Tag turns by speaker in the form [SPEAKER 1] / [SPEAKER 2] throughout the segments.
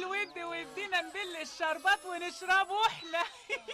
[SPEAKER 1] ودينا نبل الشربات ونشربه احنا.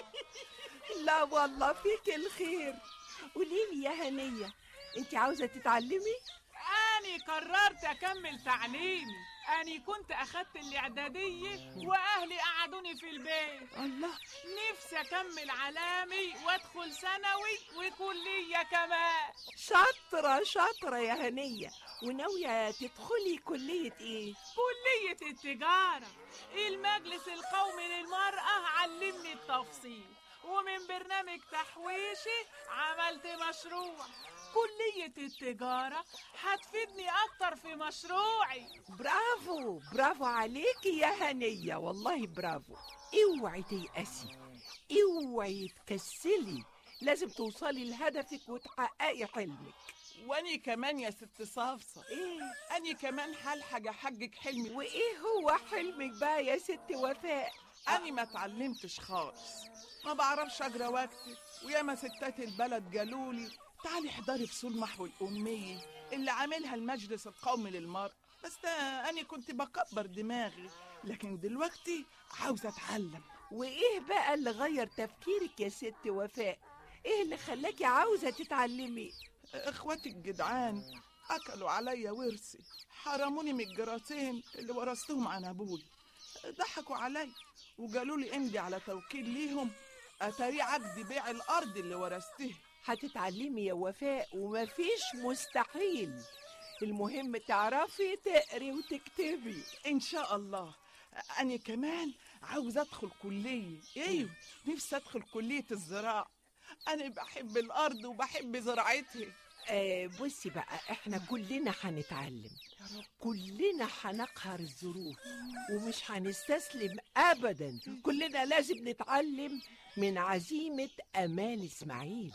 [SPEAKER 2] لا والله فيك الخير. قوليلي يا هنية، انت عاوزة تتعلمي؟
[SPEAKER 1] أنا قررت أكمل تعليمي. أنا كنت أخدت الإعدادية وأهلي قعدوني في البيت.
[SPEAKER 2] الله،
[SPEAKER 1] نفسي أكمل علامي وأدخل ثانوي وكلية كمان.
[SPEAKER 2] شاطرة شاطرة يا هنية. وناوية تدخلي كلية ايه؟
[SPEAKER 1] كلية التجارة. المجلس القومي للمرأة علمني التفصيل، ومن برنامج تحويشي عملت مشروع. كلية التجارة هتفيدني أكتر في مشروعي.
[SPEAKER 2] برافو برافو عليكي يا هنية، والله برافو. اوعي تيأسي، اوعي تكسلي، لازم توصلي لهدفك وتحققي حلمك.
[SPEAKER 3] واني كمان يا ست صفصة،
[SPEAKER 2] ايه؟
[SPEAKER 3] اني كمان هلحق احقق حلمي.
[SPEAKER 2] وايه هو حلمك بقى يا ست وفاء؟
[SPEAKER 3] اني ما اتعلمتش خالص، ما بعرفش اقرا واكتب، وياما ستات البلد قالولي تعالي احضري فصول محو الأمية اللي عاملها المجلس القومي للمرأة، بس ده أنا كنت بكبر دماغي، لكن دلوقتي عاوزة أتعلم.
[SPEAKER 2] وايه بقى اللي غير تفكيرك يا ست وفاء؟ ايه اللي خلاكي عاوزة تتعلمي؟
[SPEAKER 3] اخواتي الجدعان أكلوا عليا ورثي، حرموني من الجراتين اللي ورثتهم عن أبوي، ضحكوا علي وقالوا لي امضي على توكيل ليهم أتاري عقد بيع الأرض اللي ورثته.
[SPEAKER 2] هتتعلمي يا وفاء ومفيش مستحيل، المهم تعرفي تقري وتكتبي
[SPEAKER 3] إن شاء الله. أنا كمان عاوز أدخل كلية، أيوه نفسي أدخل كلية الزراعة، أنا بحب الأرض وبحب زراعتها.
[SPEAKER 2] بصي بقى، احنا كلنا هنتعلم، كلنا هنقهر الظروف ومش هنستسلم ابدا، كلنا لازم نتعلم من عزيمة امال اسماعيل.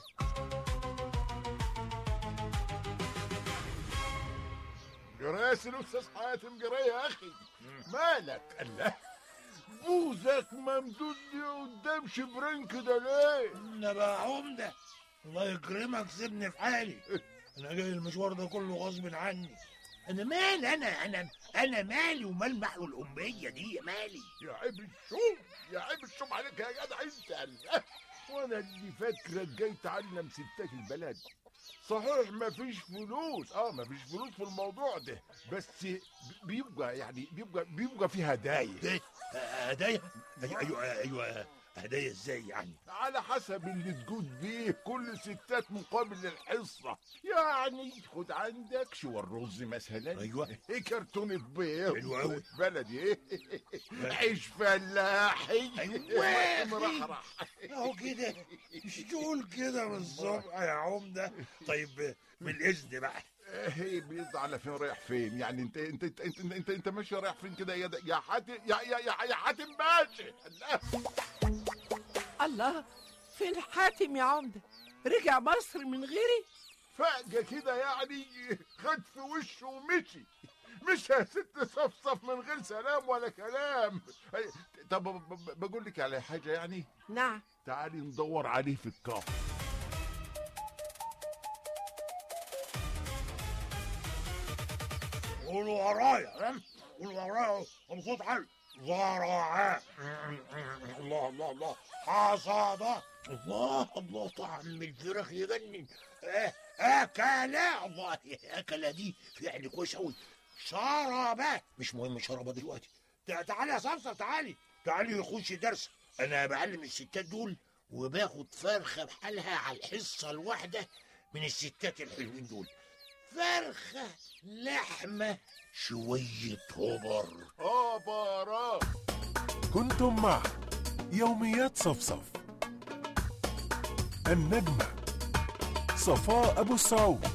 [SPEAKER 4] جراس الاستاذ حاتم جرايه يا اخي، مالك؟ الله، بوزك ممدود قدام شبرين كده ليه؟
[SPEAKER 5] انا بقى عمده، الله يكرمك سيبني في حالي. انا جاي المشوار ده كله غصب عني. انا مالي، انا مالي ومال محو الاميه دي، مالي؟
[SPEAKER 4] يا عيب الشوم، يا عيب الشوم عليك يا جدع انت. الله، وانا اللي فاكرك جاي تعلم ستات البلد. صحيح مفيش فلوس، مفيش فلوس في الموضوع ده، بس بيبقى يعني بيبقى فيه هدايا.
[SPEAKER 5] هدايا؟ ايوه هدايا ازاي يعني؟
[SPEAKER 4] على حسب اللي تجود بيه كل ستات مقابل للحصة. يعني خد عندك شو الرز مثلا،
[SPEAKER 5] ايوه
[SPEAKER 4] كرتونة بيض،
[SPEAKER 5] حلو قوي،
[SPEAKER 4] بلدي عيش فلاحي،
[SPEAKER 5] ايوه
[SPEAKER 4] مرحرح
[SPEAKER 5] اهو كده، مش تقول كده من الصبح يا عمده؟ طيب من الاذن بقى،
[SPEAKER 4] هي بيض على فين رايح فين؟ يعني انت ماشي رايح فين كده يا حاتم، يا حاتم باشا؟
[SPEAKER 2] الله، فين حاتم يا عمدة؟ رجع مصر من غيري؟
[SPEAKER 4] فجأة كده يعني خد في وشه ومشي، مش يا ست صفصف من غير سلام ولا كلام. طب بقول لك على حاجة يعني.
[SPEAKER 2] نعم.
[SPEAKER 4] تعالي ندور عليه في الكافي.
[SPEAKER 5] قولوا ورايا، قولوا ورايا بصوت عالي. زرع، الله حصاد، الله طعم الفراخ يجنن. اكله، الله اكله دي فعل كويس قوي. شربه، مش مهم شربه دلوقتي. تعالي يا صفصه، تعالي يخش درس. انا بعلم الستات دول وباخد فرخه بحالها على الحصه الواحده من الستات الحلوين دول. فرخه، لحمه، شويه هبر.
[SPEAKER 6] كنتم مع يوميات صفصف، النجمة صفاء أبو السعود.